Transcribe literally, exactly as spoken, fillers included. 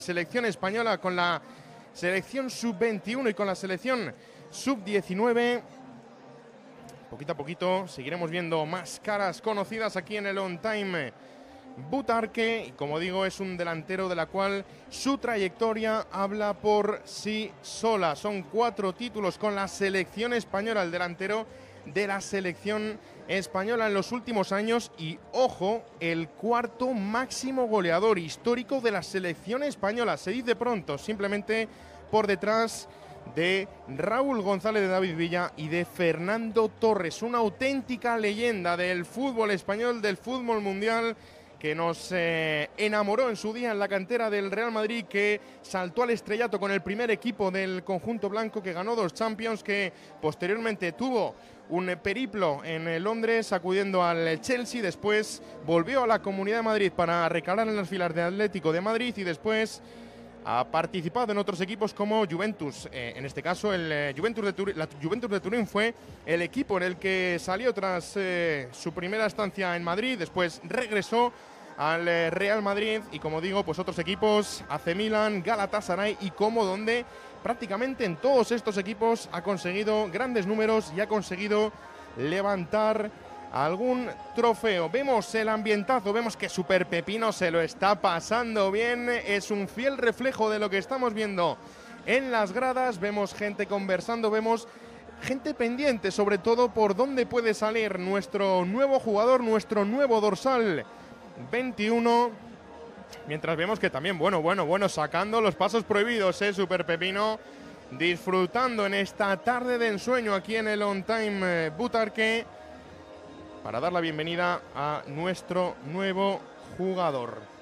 Selección española con la selección sub veintiuno y con la selección sub diecinueve. Poquito a poquito seguiremos viendo más caras conocidas aquí en el On Time Butarque. Y como digo, es un delantero de la cual su trayectoria habla por sí sola. Son cuatro títulos con la selección española, el delantero de la selección española en los últimos años y, ojo, el cuarto máximo goleador histórico de la selección española. Se dice pronto, simplemente por detrás de Raúl González, de David Villa y de Fernando Torres. Una auténtica leyenda del fútbol español, del fútbol mundial, que nos eh, enamoró en su día en la cantera del Real Madrid, que saltó al estrellato con el primer equipo del conjunto blanco, que ganó dos Champions, que posteriormente tuvo un periplo en Londres acudiendo al Chelsea, después volvió a la Comunidad de Madrid para recalar en las filas de Atlético de Madrid y después ha participado en otros equipos como Juventus. Eh, en este caso, el eh, Juventus de Turín, la Juventus de Turín fue el equipo en el que salió tras eh, su primera estancia en Madrid. Después regresó al eh, Real Madrid y, como digo, pues otros equipos, A C Milan, Galatasaray y Como, donde prácticamente en todos estos equipos ha conseguido grandes números y ha conseguido levantar algún trofeo. Vemos el ambientazo, vemos que Super Pepino se lo está pasando bien, es un fiel reflejo de lo que estamos viendo en las gradas. Vemos gente conversando, vemos gente pendiente sobre todo por dónde puede salir nuestro nuevo jugador, nuestro nuevo dorsal veintiuno, mientras vemos que también, bueno, bueno, bueno, sacando los pasos prohibidos, eh, Super Pepino, disfrutando en esta tarde de ensueño aquí en el On Time eh, Butarque, para dar la bienvenida a nuestro nuevo jugador.